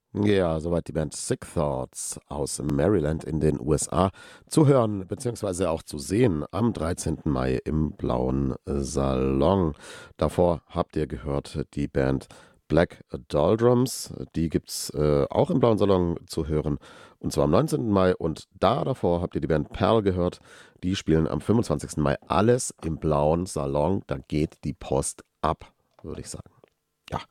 Ja, soweit die Band Sick Thoughts aus Maryland in den USA zu hören beziehungsweise auch zu sehen am 13. Mai im Blauen Salon. Davor habt ihr gehört die Band Black Doldrums. Die gibt's auch im Blauen Salon zu hören und zwar am 19. Mai. Und davor habt ihr die Band Pearl gehört. Die spielen am 25. Mai alles im Blauen Salon. Da geht die Post ab, würde ich sagen. Ja.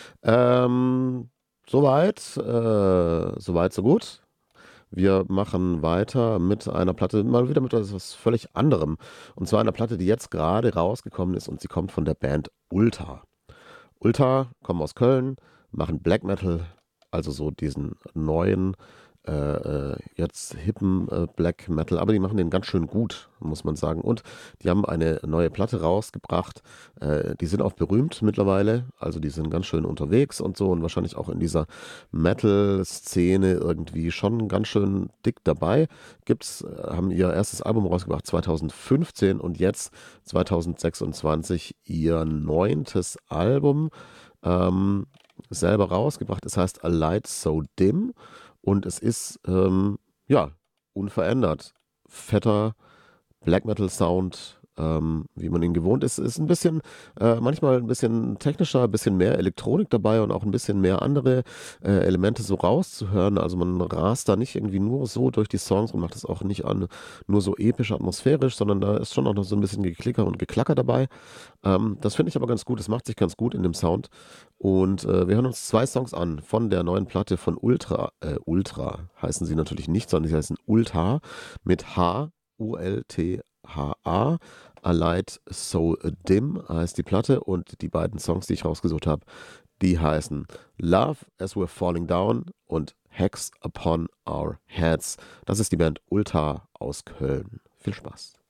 Soweit, so gut. Wir machen weiter mit einer Platte, mal wieder mit etwas völlig anderem. Und zwar einer Platte, die jetzt gerade rausgekommen ist und sie kommt von der Band Ulta. Ulta kommen aus Köln, machen Black Metal, also so diesen neuen, jetzt hippen Black Metal, aber die machen den ganz schön gut, muss man sagen. Und die haben eine neue Platte rausgebracht. Die sind auch berühmt mittlerweile, also die sind ganz schön unterwegs und so und wahrscheinlich auch in dieser Metal-Szene irgendwie schon ganz schön dick dabei. Haben ihr erstes Album rausgebracht 2015 und jetzt 2026 ihr neuntes Album ähm, selber rausgebracht. Es heißt A Light So Dim und es ist ja unverändert. Fetter Black Metal Sound, wie man ihn gewohnt ist. Ist ein bisschen, manchmal ein bisschen technischer, ein bisschen mehr Elektronik dabei und auch ein bisschen mehr andere Elemente so rauszuhören. Also man rast da nicht irgendwie nur so durch die Songs und macht das auch nicht nur so episch atmosphärisch, sondern da ist schon auch noch so ein bisschen Geklicker und Geklacker dabei. Das finde ich aber ganz gut. Es macht sich ganz gut in dem Sound. Und wir hören uns zwei Songs an von der neuen Platte von Ultra. Ultra heißen sie natürlich nicht, sondern sie heißen Ulta mit H. Ultha. A Light So Dim heißt die Platte und die beiden Songs, die ich rausgesucht habe, die heißen Love as We're Falling Down und Hex Upon Our Heads. Das ist die Band Ulta aus Köln. Viel Spaß.